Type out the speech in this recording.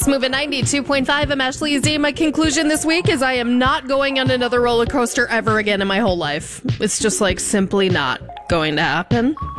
moving 92.5. I'm Ashley Z. My conclusion this week is I am not going on another roller coaster ever again in my whole life. It's just simply not going to happen.